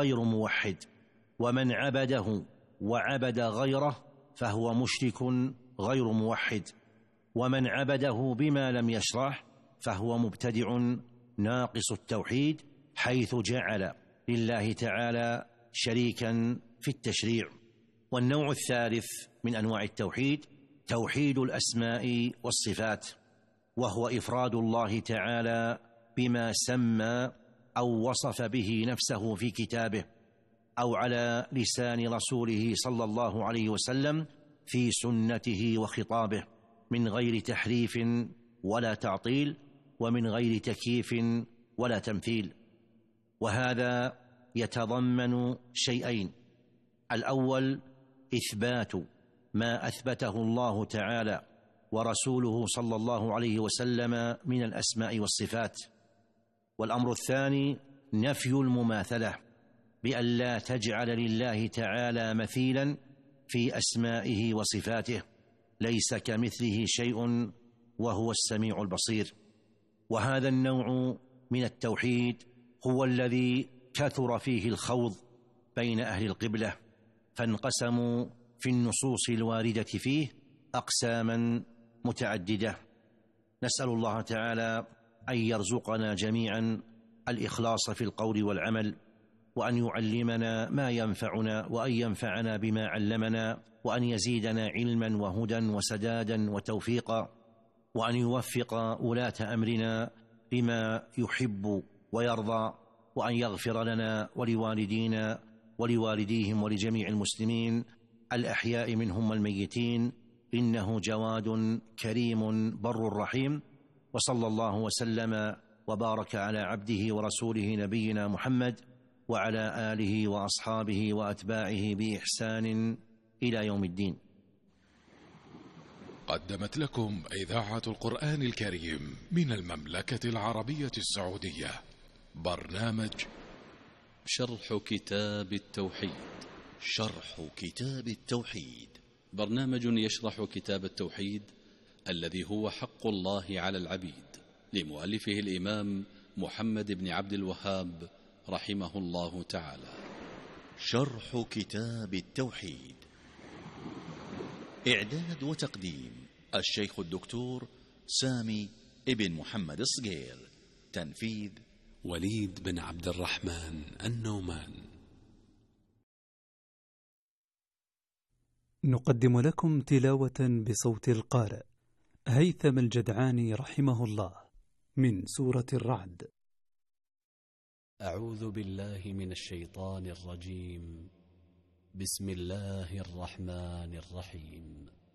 غير موحد، ومن عبده وعبد غيره فهو مشرك غير موحد، ومن عبده بما لم يشرع فهو مبتدع ناقص التوحيد، حيث جعل لله تعالى شريكا في التشريع. والنوع الثالث من أنواع التوحيد توحيد الأسماء والصفات، وهو إفراد الله تعالى بما سمى أو وصف به نفسه في كتابه أو على لسان رسوله صلى الله عليه وسلم في سنته وخطابه، من غير تحريف ولا تعطيل، ومن غير تكييف ولا تمثيل. وهذا يتضمن شيئين: الأول إثبات ما أثبته الله تعالى ورسوله صلى الله عليه وسلم من الأسماء والصفات، والأمر الثاني نفي المماثلة، بأن لا تجعل لله تعالى مثيلا في أسمائه وصفاته، ليس كمثله شيء وهو السميع البصير. وهذا النوع من التوحيد هو الذي كثر فيه الخوض بين أهل القبلة، فانقسموا في النصوص الواردة فيه أقساما متعددة. نسأل الله تعالى أن يرزقنا جميعا الإخلاص في القول والعمل، وأن يعلمنا ما ينفعنا، وأن ينفعنا بما علمنا، وأن يزيدنا علما وهدى وسدادا وتوفيقا، وأن يوفق ولاة أمرنا لما يحب ويرضى، وأن يغفر لنا ولوالدينا ولوالديهم ولجميع المسلمين الأحياء منهم والميتين، إنه جواد كريم بر رحيم. وصلى الله وسلم وبارك على عبده ورسوله نبينا محمد وعلى آله وأصحابه وأتباعه بإحسان إلى يوم الدين. قدمت لكم إذاعة القرآن الكريم من المملكة العربية السعودية برنامج شرح كتاب التوحيد. شرح كتاب التوحيد برنامج يشرح كتاب التوحيد الذي هو حق الله على العبيد، لمؤلفه الإمام محمد بن عبد الوهاب رحمه الله تعالى. شرح كتاب التوحيد، إعداد وتقديم الشيخ الدكتور سامي ابن محمد الصقير، تنفيذ وليد بن عبد الرحمن النومان. نقدم لكم تلاوة بصوت القارئ هيثم الجدعاني رحمه الله من سورة الرعد. أعوذ بالله من الشيطان الرجيم. بسم الله الرحمن الرحيم.